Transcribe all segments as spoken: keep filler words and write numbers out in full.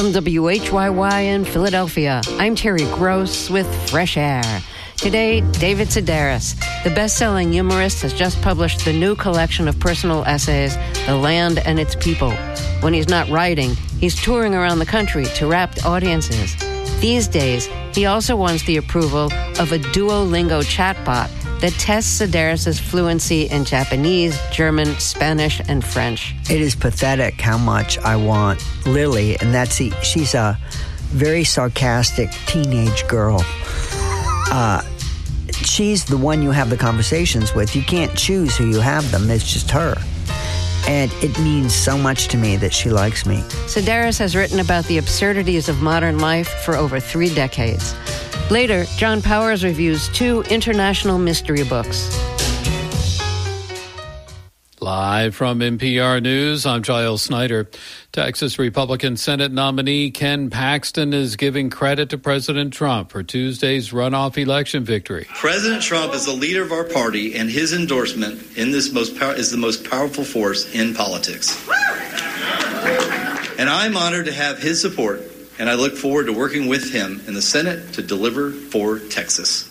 From W H Y Y in Philadelphia, I'm Terry Gross with Fresh Air. Today, David Sedaris, the best-selling humorist, has just published the new collection of personal essays, The Land and Its People. When he's not writing, he's touring around the country to rapt audiences. These days, he also wants the approval of a Duolingo chatbot that tests Sedaris' fluency in Japanese, German, Spanish, and French. It is pathetic how much I want Lily, and that's the, she's a very sarcastic teenage girl. Uh, she's the one you have the conversations with. You can't choose who you have them. It's just her. And it means so much to me that she likes me. Sedaris has written about the absurdities of modern life for over three decades. Later, John Powers reviews two international mystery books. Live from N P R News, I'm Giles Snyder. Texas Republican Senate nominee Ken Paxton is giving credit to President Trump for Tuesday's runoff election victory. President Trump is the leader of our party, and his endorsement in this most pow- is the most powerful force in politics. And I'm honored to have his support, and I look forward to working with him in the Senate to deliver for Texas.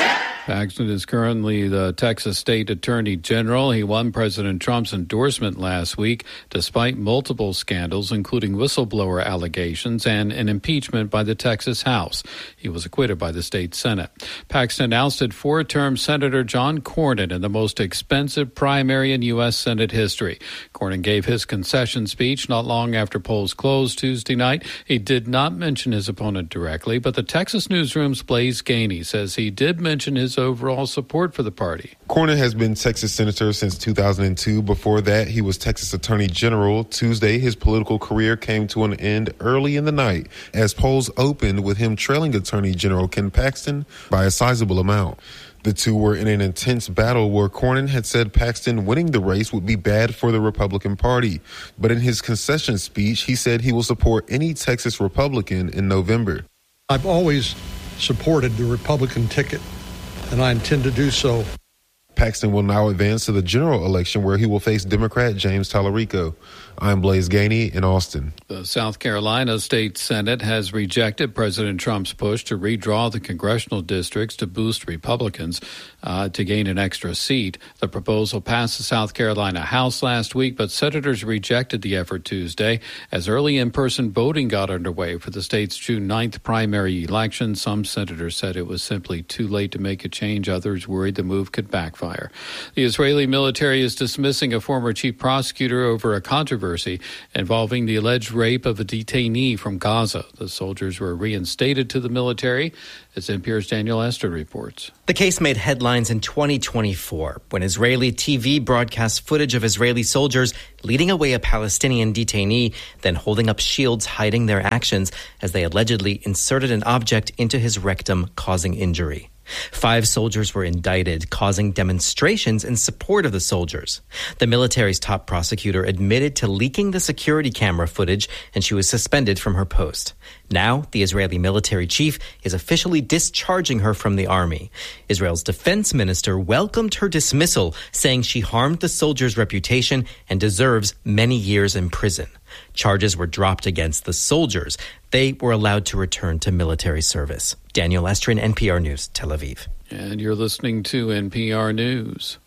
Paxton is currently the Texas State Attorney General. He won President Trump's endorsement last week, despite multiple scandals, including whistleblower allegations and an impeachment by the Texas House. He was acquitted by the state Senate. Paxton ousted four-term Senator John Cornyn in the most expensive primary in U S. Senate history. Cornyn gave his concession speech not long after polls closed Tuesday night. He did not mention his opponent directly, but the Texas Newsroom's Blaise Gainey says he did mention his overall support for the party. Cornyn has been Texas Senator since two thousand two. Before that, he was Texas Attorney General. Tuesday, his political career came to an end early in the night as polls opened with him trailing Attorney General Ken Paxton by a sizable amount. The two were in an intense battle where Cornyn had said Paxton winning the race would be bad for the Republican Party. But in his concession speech, he said he will support any Texas Republican in November. I've always supported the Republican ticket, and I intend to do so. Paxton will now advance to the general election where he will face Democrat James Tallarico. I'm Blaise Gainey in Austin. The South Carolina State Senate has rejected President Trump's push to redraw the congressional districts to boost Republicans uh, to gain an extra seat. The proposal passed the South Carolina House last week, but senators rejected the effort Tuesday as early in-person voting got underway for the state's June ninth primary election. Some senators said it was simply too late to make a change. Others worried the move could backfire. The Israeli military is dismissing a former chief prosecutor over a controversy involving the alleged rape of a detainee from Gaza. The soldiers were reinstated to the military, as N P R's Daniel Esther reports. The case made headlines in twenty twenty-four when Israeli T V broadcast footage of Israeli soldiers leading away a Palestinian detainee, then holding up shields hiding their actions as they allegedly inserted an object into his rectum, causing injury. Five soldiers were indicted, causing demonstrations in support of the soldiers. The military's top prosecutor admitted to leaking the security camera footage, and she was suspended from her post. Now, the Israeli military chief is officially discharging her from the army. Israel's defense minister welcomed her dismissal, saying she harmed the soldiers' reputation and deserves many years in prison. Charges were dropped against the soldiers. They were allowed to return to military service. Daniel Estrin, N P R News, Tel Aviv. And you're listening to N P R News.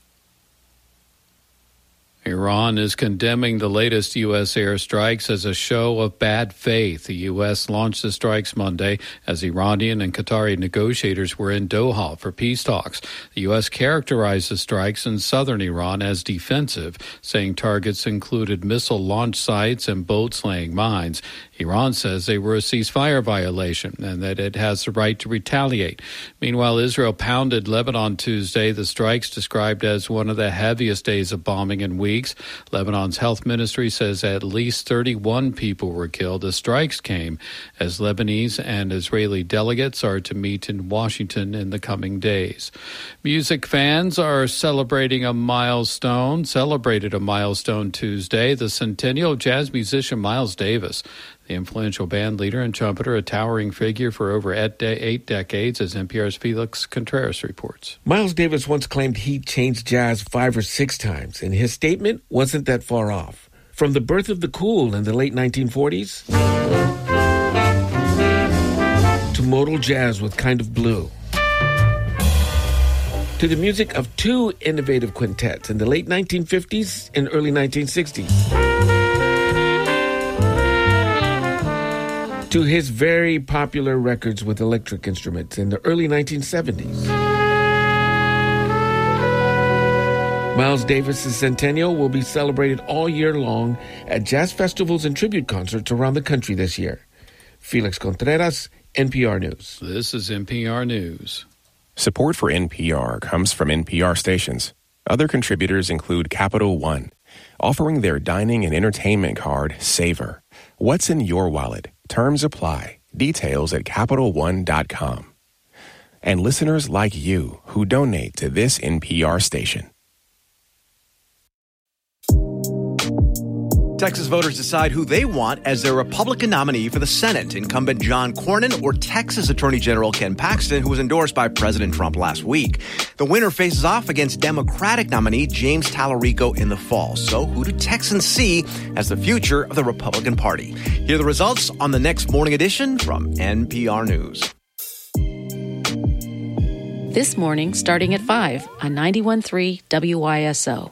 Iran is condemning the latest U S airstrikes as a show of bad faith. The U S launched the strikes Monday as Iranian and Qatari negotiators were in Doha for peace talks. The U S characterized the strikes in southern Iran as defensive, saying targets included missile launch sites and boats laying mines. Iran says they were a ceasefire violation and that it has the right to retaliate. Meanwhile, Israel pounded Lebanon Tuesday, the strikes described as one of the heaviest days of bombing in weeks. Lebanon's health ministry says at least thirty-one people were killed. The strikes came as Lebanese and Israeli delegates are to meet in Washington in the coming days. Music fans are celebrating a milestone, celebrated a milestone Tuesday, the centennial of jazz musician Miles Davis. The influential band leader and trumpeter, a towering figure for over eight decades, as N P R's Felix Contreras reports. Miles Davis once claimed he changed jazz five or six times, and his statement wasn't that far off. From the birth of the cool in the late nineteen forties modal jazz with Kind of Blue. To the music of two innovative quintets in the late nineteen fifties and early nineteen sixties. To his very popular records with electric instruments in the early nineteen seventies. Miles Davis' centennial will be celebrated all year long at jazz festivals and tribute concerts around the country this year. Felix Contreras, N P R News. This is N P R News. Support for N P R comes from N P R stations. Other contributors include Capital One, offering their dining and entertainment card, Savor. What's in your wallet? Terms apply. Details at Capital One dot com. And listeners like you who donate to this N P R station. Texas voters decide who they want as their Republican nominee for the Senate, incumbent John Cornyn or Texas Attorney General Ken Paxton, who was endorsed by President Trump last week. The winner faces off against Democratic nominee James Tallarico in the fall. So who do Texans see as the future of the Republican Party? Here are the results on the next morning edition from N P R News. This morning, starting at five on ninety-one point three W I S O.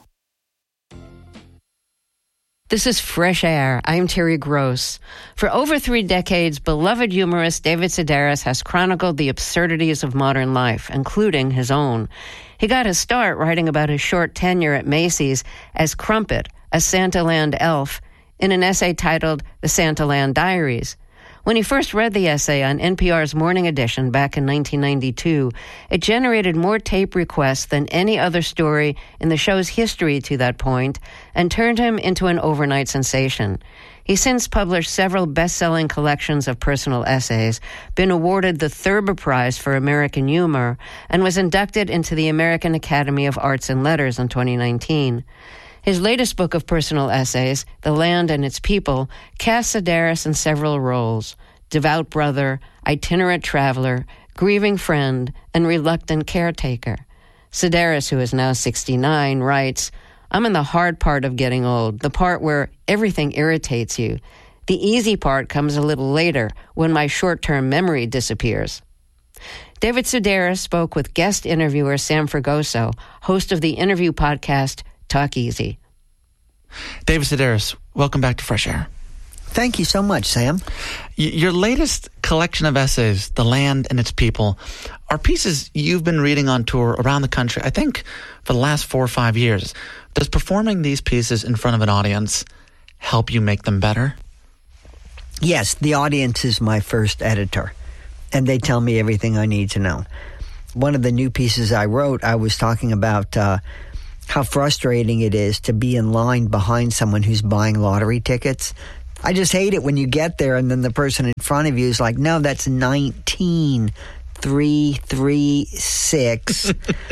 This is Fresh Air. I'm Terry Gross. For over three decades, beloved humorist David Sedaris has chronicled the absurdities of modern life, including his own. He got his start writing about his short tenure at Macy's as Crumpet, a Santaland elf, in an essay titled The Santaland Diaries. When he first read the essay on N P R's Morning Edition back in nineteen ninety-two, it generated more tape requests than any other story in the show's history to that point and turned him into an overnight sensation. He's since published several best-selling collections of personal essays, been awarded the Thurber Prize for American Humor, and was inducted into the American Academy of Arts and Letters in twenty nineteen. His latest book of personal essays, The Land and Its People, casts Sedaris in several roles: devout brother, itinerant traveler, grieving friend, and reluctant caretaker. Sedaris, who is now sixty-nine, writes, "I'm in the hard part of getting old, the part where everything irritates you. The easy part comes a little later, when my short-term memory disappears." David Sedaris spoke with guest interviewer Sam Fragoso, host of the interview podcast Talk Easy. David Sedaris, welcome back to Fresh Air. Thank you so much, Sam. Y- your latest collection of essays, The Land and Its People, are pieces you've been reading on tour around the country, I think, for the last four or five years. Does performing these pieces in front of an audience help you make them better? Yes, the audience is my first editor, and they tell me everything I need to know. One of the new pieces I wrote, I was talking about uh, how frustrating it is to be in line behind someone who's buying lottery tickets. I just hate it when you get there and then the person in front of you is like, no, that's nineteen three three six.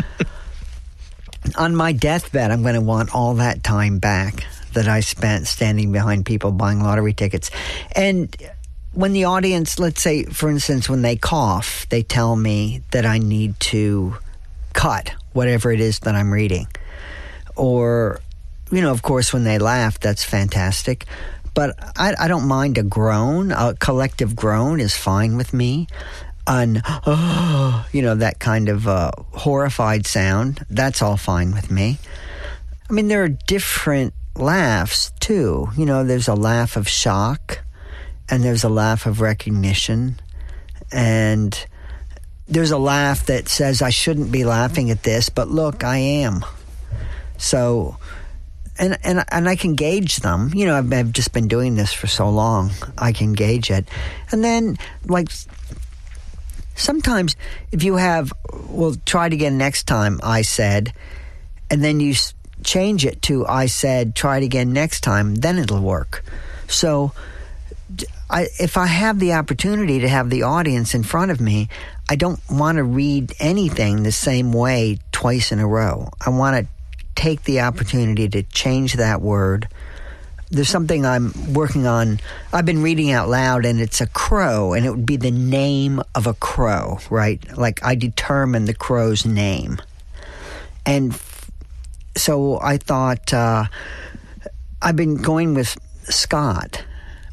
On my deathbed, I'm going to want all that time back that I spent standing behind people buying lottery tickets. And when the audience, let's say, for instance, when they cough, they tell me that I need to cut whatever it is that I'm reading. Or, you know, of course, when they laugh, that's fantastic. But I, I don't mind a groan. A collective groan is fine with me. An, oh, you know, that kind of uh, horrified sound, that's all fine with me. I mean, there are different laughs, too. You know, there's a laugh of shock, and there's a laugh of recognition, and there's a laugh that says, I shouldn't be laughing at this, but look, I am. So, and and and I can gauge them. You know, I've, I've just been doing this for so long. I can gauge it. And then, like, sometimes if you have, well, try it again next time, I said, and then you change it to, I said, try it again next time, then it'll work. So, I, if I have the opportunity to have the audience in front of me, I don't want to read anything the same way twice in a row. I want to take the opportunity to change that word. There's something I'm working on. I've been reading out loud, and it's a crow, and it would be the name of a crow, right? Like, I determine the crow's name. And so I thought, uh, I've been going with Scott,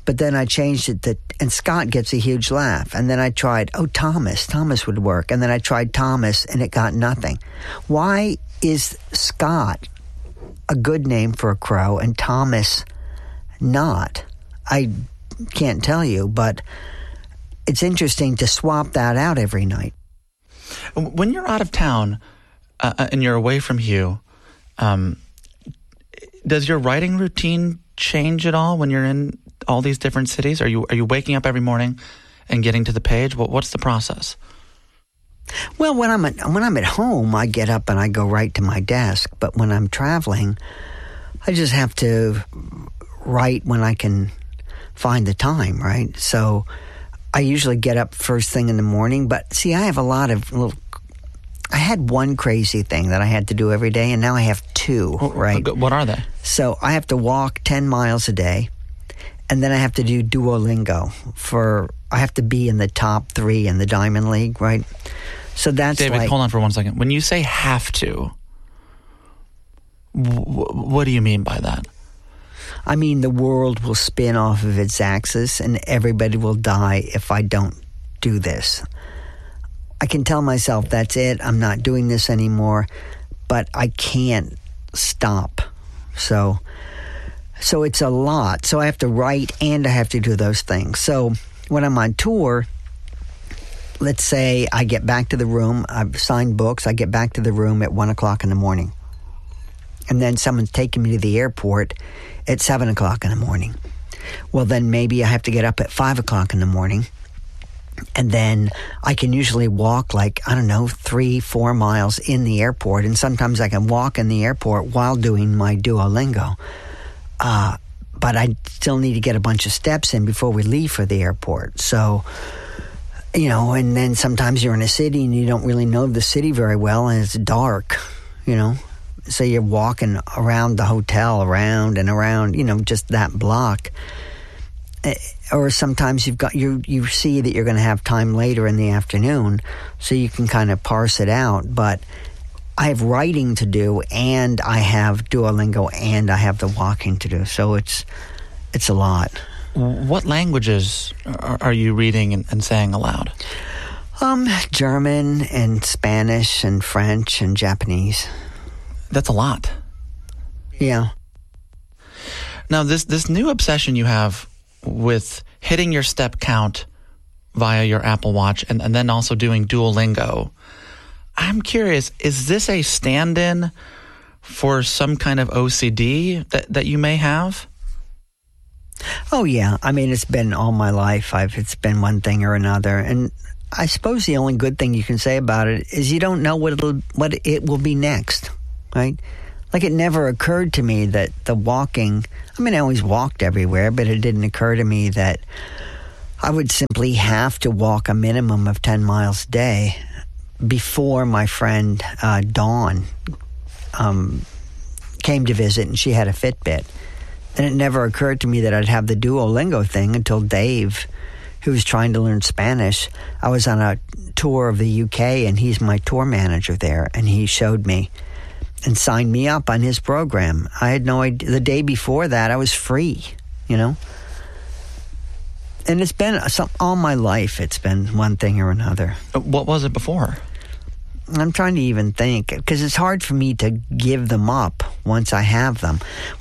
But then I changed it to, and Scott gets a huge laugh. And then I tried, oh, Thomas, Thomas would work. And then I tried Thomas, and it got nothing. Why is Scott a good name for a crow and Thomas not? I can't tell you, but it's interesting to swap that out every night. When you're out of town uh, and you're away from Hugh, um, does your writing routine change at all when you're in all these different cities? Are you are you waking up every morning and getting to the page? What what's the process? Well, when I'm at, when I'm at home, I get up and I go right to my desk. But when I'm traveling, I just have to write when I can find the time, right? So I usually get up first thing in the morning. But see, I have a lot of little. I had one crazy thing that I had to do every day, and now I have two, right? What are they? So I have to walk ten miles a day. And then I have to do Duolingo for, I have to be in the top three in the Diamond League, right? So that's David, like, hold on for one second. When you say have to, w- what do you mean by that? I mean, the world will spin off of its axis and everybody will die if I don't do this. I can tell myself, that's it, I'm not doing this anymore, but I can't stop. So... So it's a lot. So I have to write and I have to do those things. So when I'm on tour, let's say I get back to the room, I've signed books, I get back to the room at one o'clock in the morning. And then someone's taking me to the airport at seven o'clock in the morning. Well, then maybe I have to get up at five o'clock in the morning. And then I can usually walk like, I don't know, three, four miles in the airport. And sometimes I can walk in the airport while doing my Duolingo. Uh, but I still need to get a bunch of steps in before we leave for the airport. So, you know, and then sometimes you're in a city and you don't really know the city very well and it's dark, you know. So you're walking around the hotel, around and around, you know, just that block. Or sometimes you've got you you see that you're going to have time later in the afternoon, so you can kind of parse it out. But I have writing to do, and I have Duolingo, and I have the walking to do. So it's it's a lot. What languages are, are you reading and, and saying aloud? Um, German and Spanish and French and Japanese. That's a lot. Yeah. Now, this this new obsession you have with hitting your step count via your Apple Watch and, and then also doing Duolingo, I'm curious, is this a stand-in for some kind of O C D that, that you may have? Oh, yeah. I mean, it's been all my life. I've It's been one thing or another. And I suppose the only good thing you can say about it is you don't know what it'll, what it will be next, right? Like, it never occurred to me that the walking, I mean, I always walked everywhere, but it didn't occur to me that I would simply have to walk a minimum of ten miles a day before my friend uh, Dawn um, came to visit, and she had a Fitbit. And it never occurred to me that I'd have the Duolingo thing until Dave, who was trying to learn Spanish, I was on a tour of the U K, and he's my tour manager there, and he showed me and signed me up on his program. I had no idea. The day before that, I was free, you know? And it's been, some, all my life, it's been one thing or another. What was it before? I'm trying to even think, because it's hard for me to give them up once I have them.